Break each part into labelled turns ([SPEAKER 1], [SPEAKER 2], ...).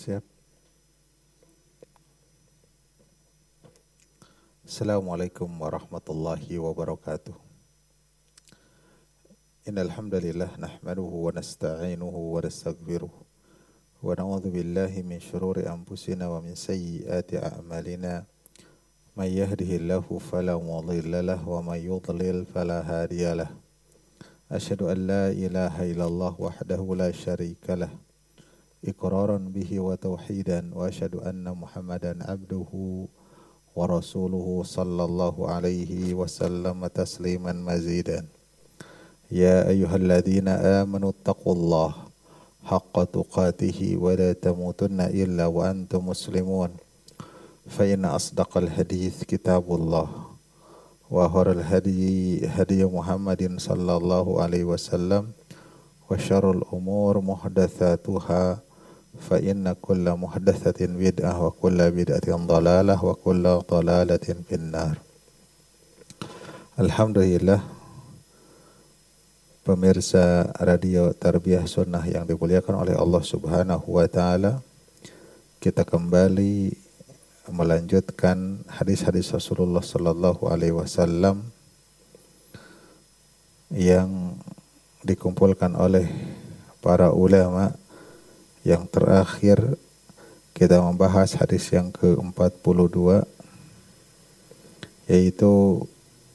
[SPEAKER 1] Siap. Assalamualaikum warahmatullahi wabarakatuh. Innal hamdalillah nahmaduhu wa nasta'inuhu wa nastaghfiruh wa na'udzu billahi min shururi anfusina wa min sayyiati a'malina. May yahdihillahu fala mudilla lahu wa may yudlil fala hadiyalah. Asyhadu an la ilaha illallah wahdahu la syarika lah. Iqraran bihi wa tauhidan wa asyhadu anna Muhammadan abduhu wa rasuluhu sallallahu alaihi wasallam tasliman mazidan. Ya ayyuhalladzina amanu taqullaha haqqa tuqatih wa la tamutunna illa wa antum muslimun. Fa inna asdaqal hadits kitabullah wa khairul hadi Muhammadin sallallahu alaihi wasallam wa syarrul umur muhdatsatuha fa inna kulla muhdatsatin bid'ah wa kulla bid'atin dhalalah wa kulla dhalalatin finnar. Alhamdulillah, pemirsa Radio Tarbiyah Sunnah yang dimuliakan oleh Allah Subhanahu wa taala, kita kembali melanjutkan hadis-hadis Rasulullah sallallahu alaihi wasallam yang dikumpulkan oleh para ulama. Yang terakhir kita membahas hadis yang ke-42, yaitu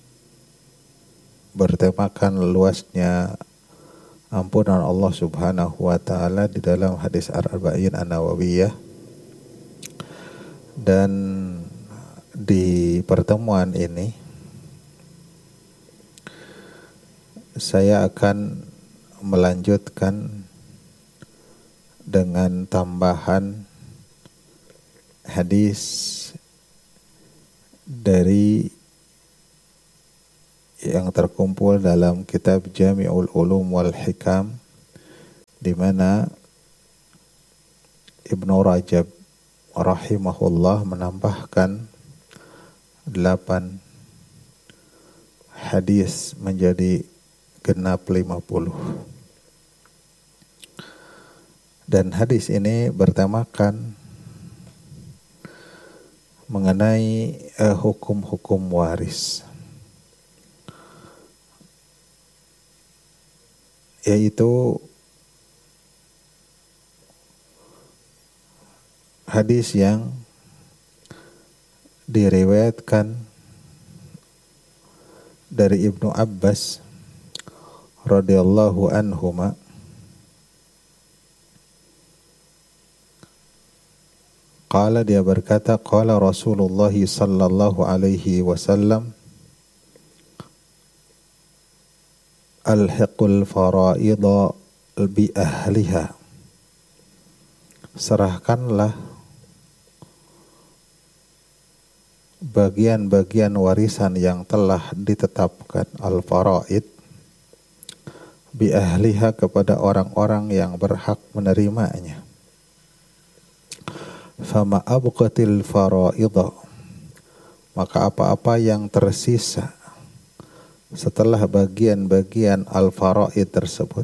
[SPEAKER 1] bertemakan luasnya ampunan Allah Subhanahu wa taala di dalam hadis Arba'in An-Nawawiyah. Dan di pertemuan ini saya akan melanjutkan dengan tambahan hadis dari yang terkumpul dalam kitab Jami'ul Ulum wal Hikam, di mana Ibnu Rajab rahimahullah menambahkan 8 hadis menjadi genap 50. Dan hadis ini bertemakan mengenai hukum-hukum waris, yaitu hadis yang diriwayatkan dari Ibnu Abbas radhiyallahu anhuma. Qala, dia berkata, qala Rasulullah sallallahu alaihi wasallam, alhiqul faraidha bi ahliha. Serahkanlah bagian-bagian warisan yang telah ditetapkan, al-faraid, bi ahliha, kepada orang-orang yang berhak menerimanya. Fama abqatil faraidha, maka apa-apa yang tersisa setelah bagian-bagian al-faraid tersebut,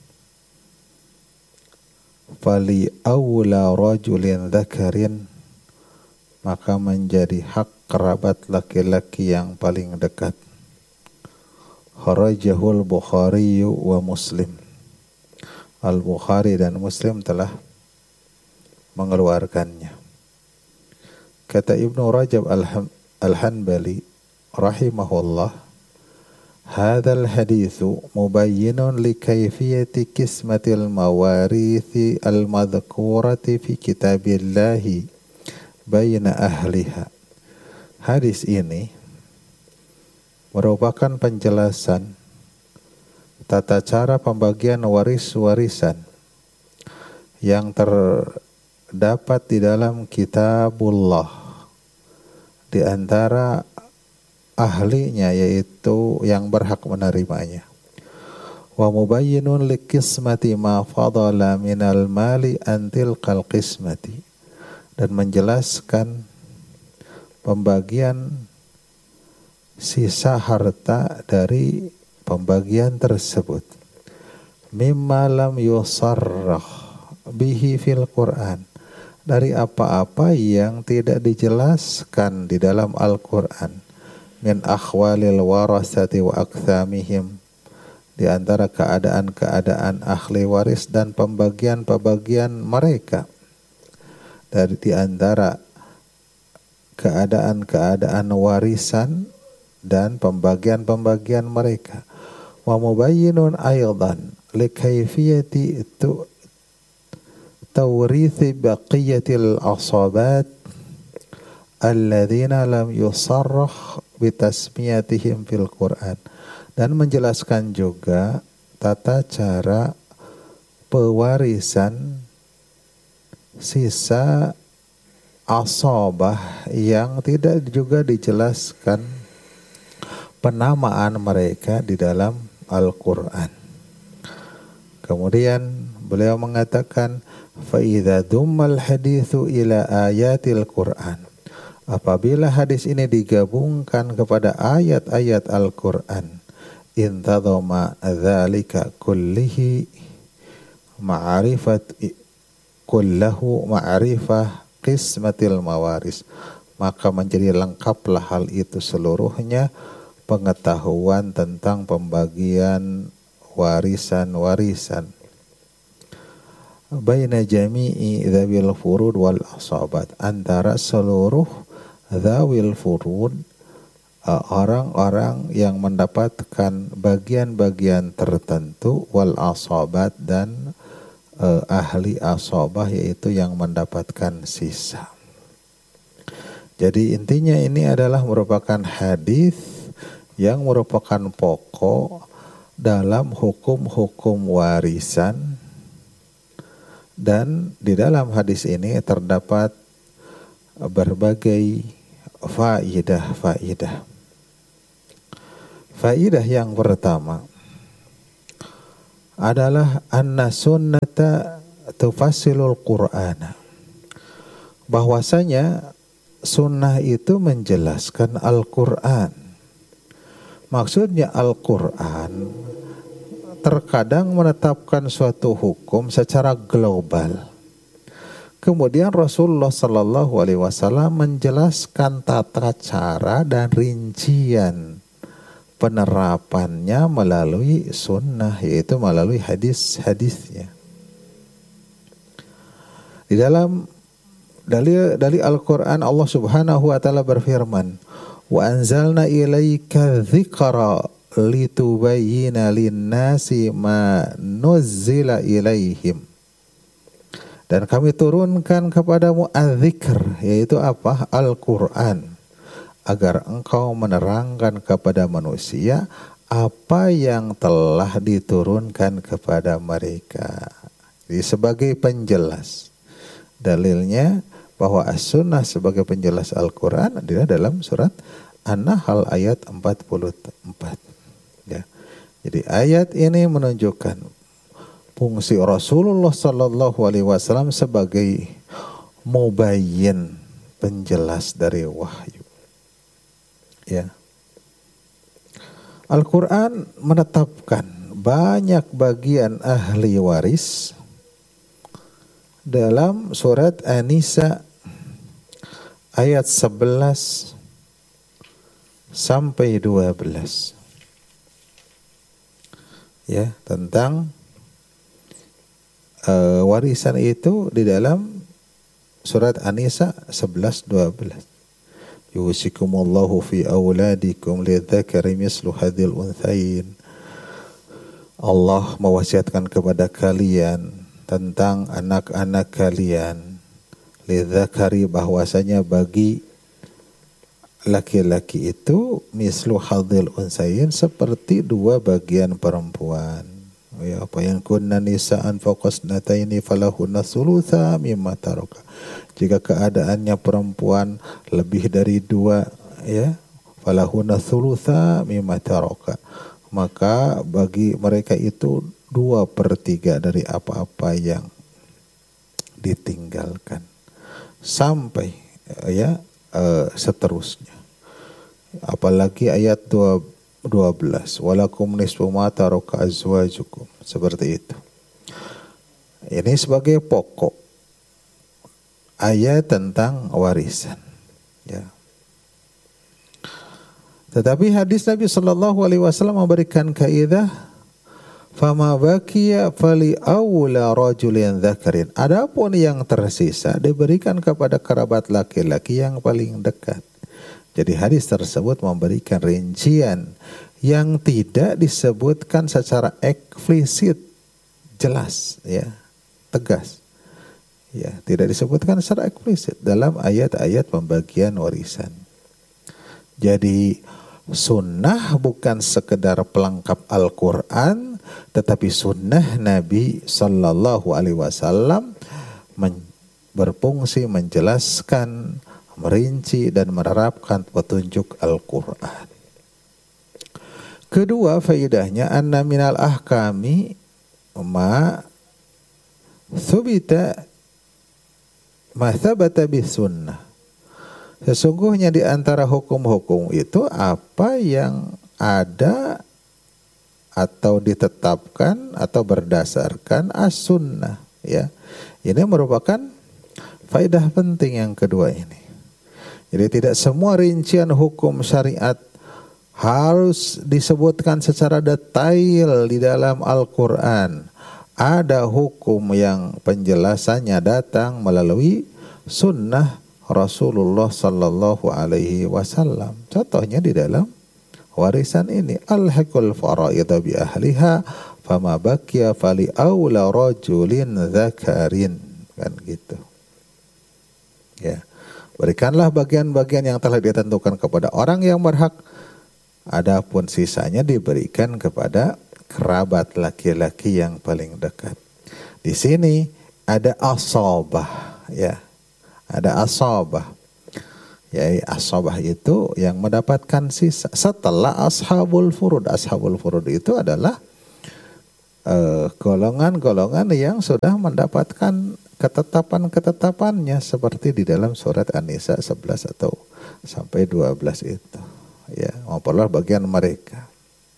[SPEAKER 1] fali awla rajulin dzakarin, maka menjadi hak kerabat laki-laki yang paling dekat. Kharajahul Bukhari wa Muslim. Al-Bukhari dan Muslim telah mengeluarkannya. Kata Ibnu Rajab Al-Hanbali rahimahullah, hadzal haditsu mubayyinun li kayfiyati qismatil mawarithi al-madhkurati fi kitabillahi baina ahliha. Hadis ini merupakan penjelasan tata cara pembagian waris-warisan yang terdapat di dalam kitabullah di antara ahlinya, yaitu yang berhak menerimanya. Wa mubayyinun liqismati ma fadala minal mali antil qal qismati, dan menjelaskan pembagian sisa harta dari pembagian tersebut. Mimma lam yusarrah bihi fil Quran, dari apa-apa yang tidak dijelaskan di dalam Al-Quran. Min akhwalil warasati wa akthamihim, di antara keadaan-keadaan ahli waris dan pembagian-pembagian mereka. Di antara keadaan-keadaan warisan dan pembagian-pembagian mereka. Wa mubayyinun aydan li kayfiyati tawrithi baqiyatil asabat alladzina lam yusarrah bitasmiyatihim fil Qur'an, dan menjelaskan juga tata cara pewarisan sisa asabah yang tidak juga dijelaskan penamaan mereka di dalam Al-Quran. Kemudian beliau mengatakan, فَإِذَا دُمَّ الْحَدِيثُ إِلَى آيَاتِ الْقُرْآنِ, apabila hadis ini digabungkan kepada ayat-ayat Al-Quran, intadhama dzalika kullihi kullahu ma'rifah qismatil mawaris, maka menjadi lengkaplah hal itu seluruhnya pengetahuan tentang pembagian warisan-warisan baina jami'i dzawil furud wal asabat, antara seluruh dzawil furud, orang-orang yang mendapatkan bagian-bagian tertentu, wal asabat, dan ahli asabah, yaitu yang mendapatkan sisa. Jadi intinya ini adalah merupakan hadis yang merupakan pokok dalam hukum-hukum warisan. Dan di dalam hadis ini terdapat berbagai faidah. Faidah yang pertama adalah anna sunnata tufassilul Qur'ana, bahwasanya sunnah itu menjelaskan Al-Quran. Maksudnya Al-Quran terkadang menetapkan suatu hukum secara global. Kemudian Rasulullah Sallallahu Alaihi Wasallam menjelaskan tata cara dan rincian penerapannya melalui sunnah, yaitu melalui hadis-hadisnya. Di dalam dari Al-Quran, Allah Subhanahu Wa Taala berfirman, wa anzalna ilaika dzikra litubayyina linnasi ma nuzzila ilaihim, dan kami turunkan kepadamu az-zikr, yaitu apa? Al-Quran, agar engkau menerangkan kepada manusia apa yang telah diturunkan kepada mereka. Jadi sebagai penjelas, dalilnya bahwa as-sunnah sebagai penjelas Al-Quran adalah dalam surat An-Nahl ayat 44. Ya. Jadi ayat ini menunjukkan fungsi Rasulullah Sallallahu Alaihi Wasallam sebagai mubayyin, penjelas dari wahyu. Ya. Al-Quran menetapkan banyak bagian ahli waris dalam surat An-Nisa ayat 11 sampai 12. Ya, tentang warisan itu di dalam surat An-Nisa 11-12. Yusikumullahu fi auladikum lidzakari mislu hadzal unthayain. Allah mewasiatkan kepada kalian tentang anak-anak kalian, lidzakari, bahwasanya bagi laki-laki itu mislu hadzal unthayain, seperti dua bagian perempuan. Ya, apa yang kunna nisaan faqasnataini falahunna thulutsa mimma taraka. Jika keadaannya perempuan lebih dari dua, ya, falahunna thulutsa mimma taraka, maka bagi mereka itu 2/3 dari apa-apa yang ditinggalkan, sampai seterusnya. Apalagi ayat 12, walakum nisfu ma taraka azwajukum, seperti itu. Ini sebagai pokok ayat tentang warisan. Ya. Tetapi hadis Nabi Shallallahu Alaihi Wasallam memberikan kaidah, fama bakiya fali awla rajulin dzakarin. Adapun yang tersisa diberikan kepada kerabat laki-laki yang paling dekat. Jadi hadis tersebut memberikan rincian yang tidak disebutkan secara eksplisit, jelas, ya, tegas. Ya, tidak disebutkan secara eksplisit dalam ayat-ayat pembagian warisan. Jadi sunnah bukan sekedar pelengkap Al-Quran, tetapi sunnah Nabi Sallallahu Alaihi Wasallam berfungsi menjelaskan, merinci dan menerapkan petunjuk Al-Quran. Kedua faedahnya, anna minal ahkami ma thabata bis sunnah. Sesungguhnya di antara hukum-hukum itu apa yang ada atau ditetapkan atau berdasarkan as-sunnah, ya. Ini merupakan faedah penting yang kedua ini. Jadi tidak semua rincian hukum syariat harus disebutkan secara detail di dalam Al-Quran. Ada hukum yang penjelasannya datang melalui sunnah Rasulullah Sallallahu Alaihi Wasallam. Contohnya di dalam warisan ini, alhaqul faraidha bi ahliha fama baqiya fali aula rajulin dzakarin, kan gitu. Ya. Berikanlah bagian-bagian yang telah ditentukan kepada orang yang berhak, adapun sisanya diberikan kepada kerabat laki-laki yang paling dekat. Di sini ada asabah, ya. Ada asabah. Ya, asabah itu yang mendapatkan sisa setelah ashabul furud. Ashabul furud itu adalah golongan-golongan yang sudah mendapatkan ketetapan-ketetapannya seperti di dalam surat An-Nisa 11 atau sampai 12 itu. Ya, memperoleh bagian mereka.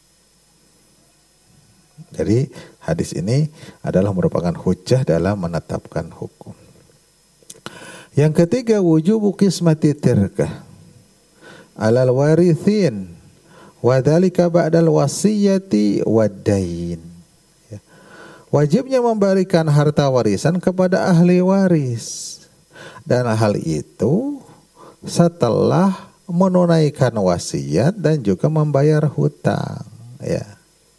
[SPEAKER 1] Jadi hadis ini adalah merupakan hujjah dalam menetapkan hukum. Yang ketiga, wujubu qismati tirkah alal warithin wa dzalika ba'dal wasiyati wad-dain. Wajibnya memberikan harta warisan kepada ahli waris, dan hal itu setelah menunaikan wasiat dan juga membayar hutang, ya.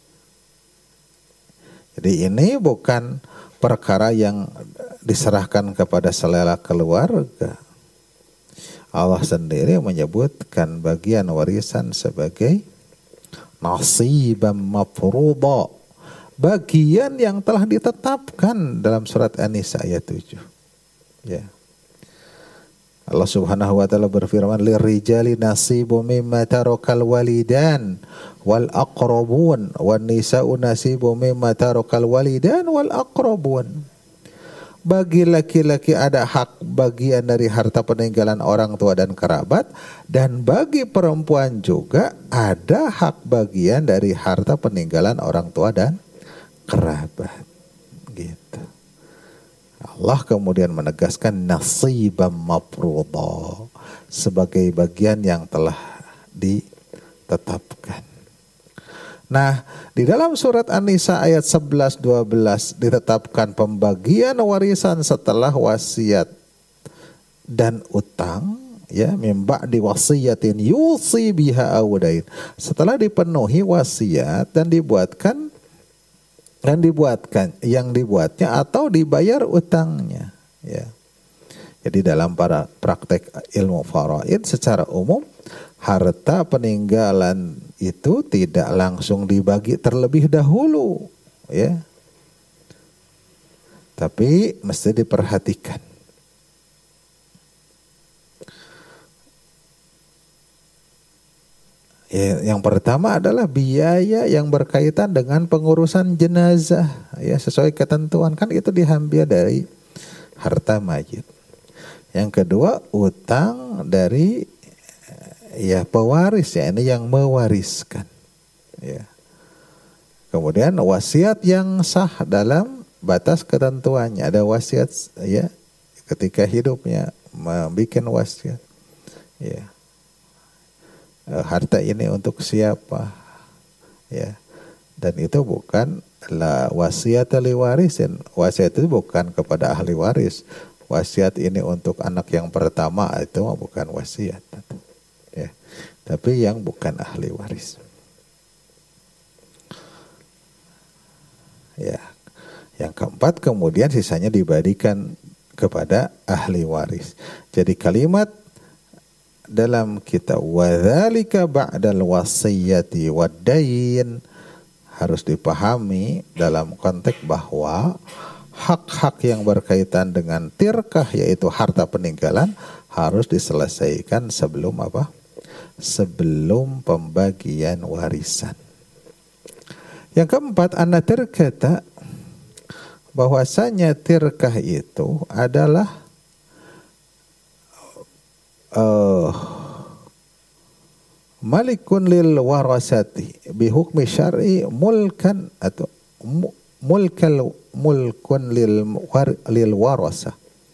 [SPEAKER 1] Jadi ini bukan perkara yang diserahkan kepada selera keluarga. Allah sendiri menyebutkan bagian warisan sebagai nasibam mafruḍa, bagian yang telah ditetapkan dalam surat An-Nisa ayat 7. Ya. Allah Subhanahu wa taala berfirman, "Lirijali nasibu mimma tarakal walidan wal aqrabun wan nisa'u nasibu mimma tarakal walidan wal aqrabun." Bagi laki-laki ada hak bagian dari harta peninggalan orang tua dan kerabat, dan bagi perempuan juga ada hak bagian dari harta peninggalan orang tua dan kerabat, gitu. Allah kemudian menegaskan nasibam mafruḍa, sebagai bagian yang telah ditetapkan. Nah, di dalam surat An-Nisa ayat 11-12 ditetapkan pembagian warisan setelah wasiat dan utang, ya, mim ba'di wasiyatin yusi biha awdain. Setelah dipenuhi wasiat dan yang dibuatnya atau dibayar utangnya, ya. Jadi dalam para praktek ilmu faraid secara umum, harta peninggalan itu tidak langsung dibagi terlebih dahulu, ya. Tapi mesti diperhatikan. Ya, yang pertama adalah biaya yang berkaitan dengan pengurusan jenazah, ya, sesuai ketentuan, kan itu diambil dari harta mayit. Yang kedua, utang dari, ya, pewaris, ya, ini yang mewariskan, ya. Kemudian wasiat yang sah dalam batas ketentuannya, ada wasiat, ya, ketika hidupnya membuat wasiat. Ya. Harta ini untuk siapa? Ya. Dan itu bukan wasiat ahli warisin. Wasiat itu bukan kepada ahli waris. Wasiat ini untuk anak yang pertama, itu bukan wasiat. Ya. Tapi yang bukan ahli waris. Ya. Yang keempat, kemudian sisanya diberikan kepada ahli waris. Jadi kalimat dalam kitab wadzalika ba'dal wasiyati wad-dain harus dipahami dalam konteks bahwa hak-hak yang berkaitan dengan tirkah, yaitu harta peninggalan, harus diselesaikan sebelum apa? Sebelum pembagian warisan. Yang keempat, anna tirkata, bahwasanya tirkah itu adalah malikun lil warasati bihukmi syar'i mulkan atau mulkun lil warasa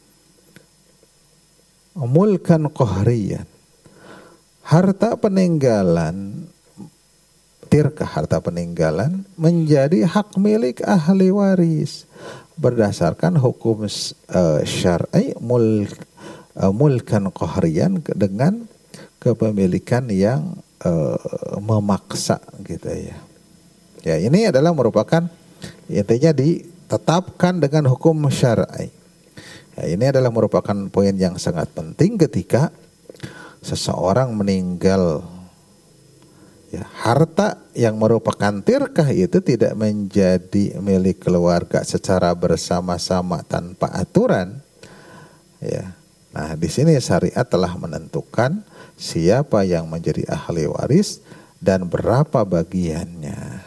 [SPEAKER 1] mulkan qahriyan. Harta peninggalan, tirkah harta peninggalan menjadi hak milik ahli waris berdasarkan hukum syar'i mulkan qahriyan, dengan kepemilikan yang memaksa gitu ya. Ya, ini adalah merupakan, intinya ditetapkan dengan hukum syar'i. Ya, ini adalah merupakan poin yang sangat penting ketika seseorang meninggal. Ya, harta yang merupakan tirkah itu tidak menjadi milik keluarga secara bersama-sama tanpa aturan. Ya. Nah, di sini syariat telah menentukan siapa yang menjadi ahli waris dan berapa bagiannya.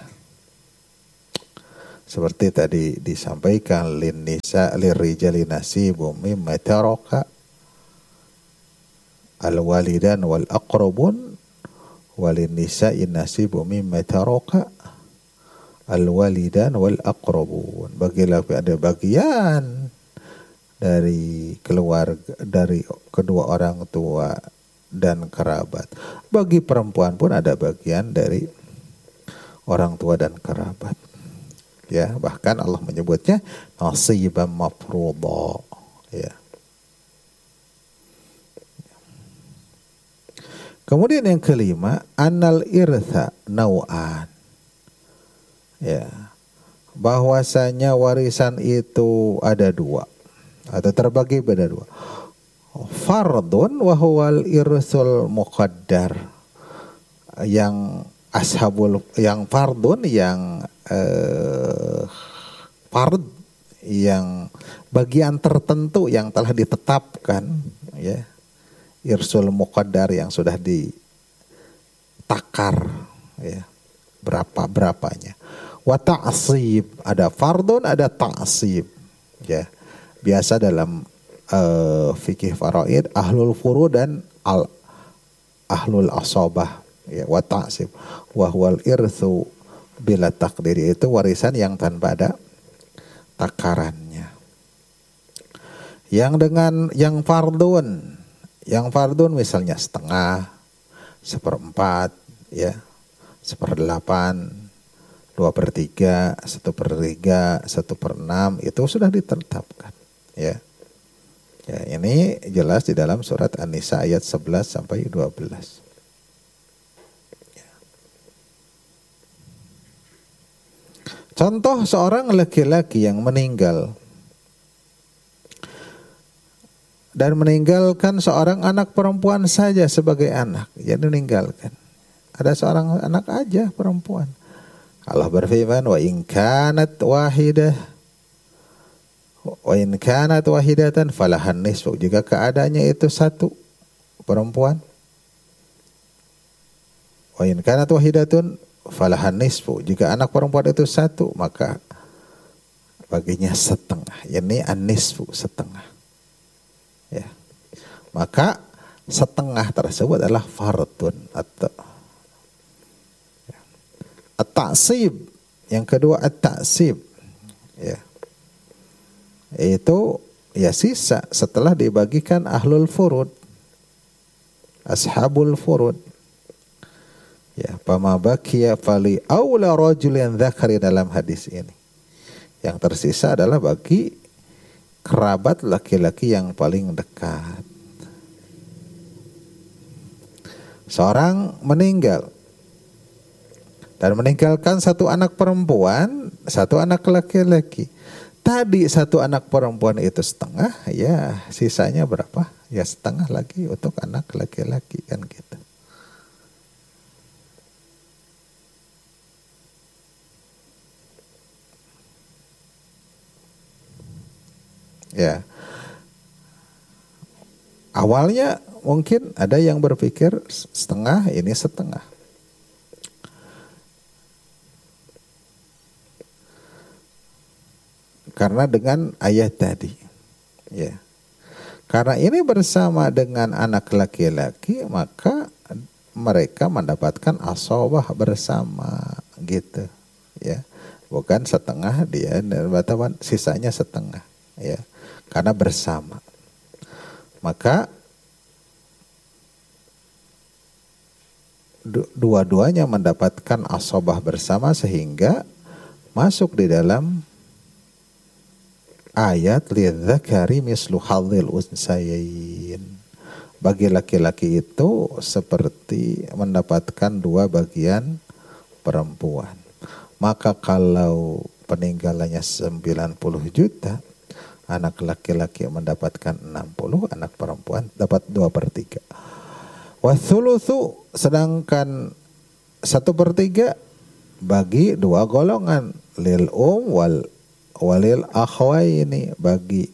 [SPEAKER 1] Seperti tadi disampaikan, lin nisa lirijali nasibum mimma taraka al walidan wal aqrabun walin nisa'i nasibum mimma taraka al walidan wal aqrabun. Bagi laki ada bagian dari keluarga, dari kedua orang tua dan kerabat. Bagi perempuan pun ada bagian dari orang tua dan kerabat. Ya, bahkan Allah menyebutnya nasiban mafruḍa. Ya. Kemudian yang kelima, annal irtha nau'an. Ya. Bahwasanya warisan itu ada dua, atau terbagi pada dua. Fardun wa huwal irsul muqaddar. Yang fardun yang fard yang bagian tertentu yang telah ditetapkan, ya. Irsul muqaddar yang sudah ditakar, ya. Berapanya. Wa ta'sib, ada fardun, ada ta'sib, ya. Biasa dalam fikih faraid, ahlul furu dan ahlul asabah, ya. Wa ta'sib wa huwal irthu bila takdir, itu warisan yang tanpa ada takarannya. Yang dengan yang fardun misalnya setengah, seperempat, ya, 1/8, 2/3, 1/3, 1/6, itu sudah ditetapkan, ya. Ya, ini jelas di dalam surat An-Nisa ayat 11 sampai 12. Contoh seorang laki-laki yang meninggal dan meninggalkan seorang anak perempuan saja sebagai anak, jadi meninggalkan. Ada seorang anak aja perempuan. Allah berfirman, wa in kanat wahidatan falahan nisfu. Jika keadaannya itu satu perempuan, wa in kanat wahidatun falahan nisfu. Jika anak perempuan itu satu, maka baginya setengah. Ini an-nisfu, setengah. Ya. Maka setengah tersebut adalah fardun atau at-ta'sib. Yang kedua at-ta'sib, ya. Itu ya sisa setelah dibagikan ahlul furud, ashabul furud. Ya, fama baqiya fali aula rajulin dzakari dalam hadis ini. Yang tersisa adalah bagi kerabat laki-laki yang paling dekat. Seorang meninggal dan meninggalkan satu anak perempuan, satu anak laki-laki. Tadi satu anak perempuan itu setengah, ya sisanya berapa? Ya setengah lagi untuk anak laki-laki kan gitu. Ya, awalnya mungkin ada yang berpikir setengah, ini setengah. Karena dengan ayat tadi, ya. Karena ini bersama dengan anak laki-laki, maka mereka mendapatkan asobah bersama, gitu, ya. Bukan setengah dia dan sisanya setengah, ya. Karena bersama, maka dua-duanya mendapatkan asobah bersama sehingga masuk di dalam ayat lidzakari mislu hadzil unsayain. Bagi laki-laki itu seperti mendapatkan dua bagian perempuan. Maka kalau peninggalannya 90 juta, anak laki-laki mendapatkan 60, anak perempuan dapat 2/3. Wathulutsu, sedangkan 1/3 bagi dua golongan, lil walil akhwaini, bagi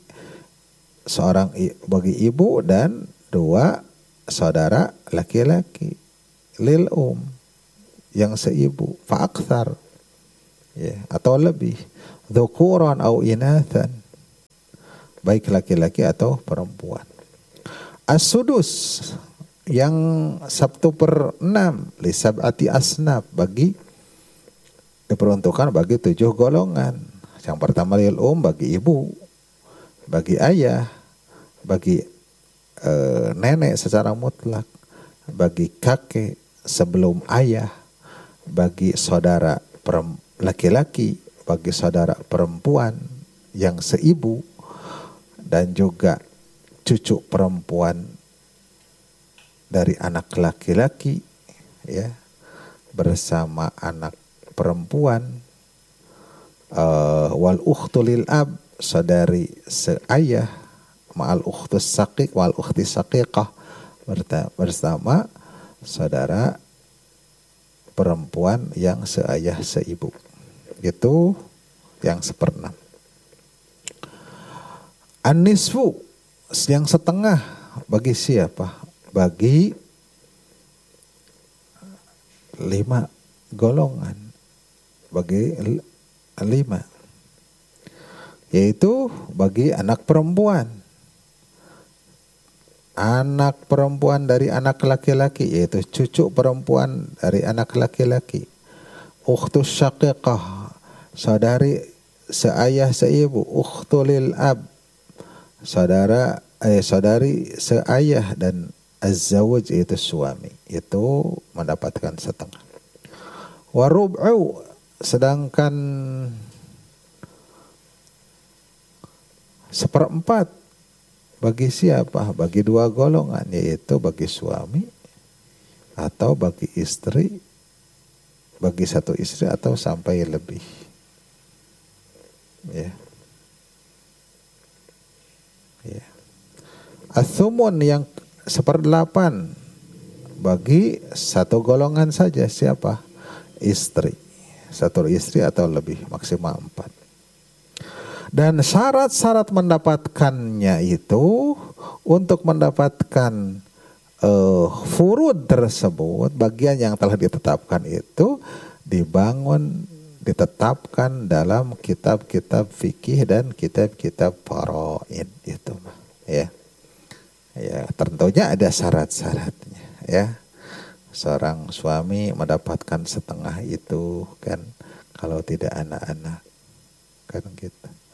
[SPEAKER 1] bagi ibu dan dua saudara laki-laki, lil yang seibu, fa aktsar, ya, atau lebih, dzukuran au inathan, baik laki-laki atau perempuan. As-sudus, yang 1/6, li sab'ati asnaf, bagi diperuntukkan bagi 7 golongan. Yang pertama lil bagi ibu, bagi ayah, bagi nenek secara mutlak, bagi kakek sebelum ayah, bagi saudara laki-laki, bagi saudara perempuan yang seibu, dan juga cucu perempuan dari anak laki-laki, ya, bersama anak perempuan, wal ukhtu lil ab, saudari seayah, ma'al ukhtus saqiq wal ukhti saqiqah, bersama saudara perempuan yang seayah seibu. Itu yang 1/6. An-nisfu, yang setengah, bagi siapa? Bagi 5 golongan, bagi 5, yaitu bagi anak perempuan dari anak laki-laki, yaitu cucu perempuan dari anak laki-laki, ukhtus syaqiqah, saudari seayah seibu, ukhtulil ab, saudari seayah, dan az-zawj itu suami, itu mendapatkan setengah. Warub'u, sedangkan 1/4 bagi siapa? Bagi 2 golongan, yaitu bagi suami atau bagi istri, bagi 1 istri atau sampai lebih, ya. Ya. As-sumun, yang 1/8 bagi 1 golongan saja, siapa? Istri, 1 istri atau lebih, maksimal 4. Dan syarat-syarat mendapatkannya itu, untuk mendapatkan furud tersebut, bagian yang telah ditetapkan itu ditetapkan dalam kitab-kitab fikih dan kitab-kitab faraid itu, ya. Ya, tentunya ada syarat-syaratnya, ya. Seorang suami mendapatkan setengah itu kan, kalau tidak anak-anak, kan gitu.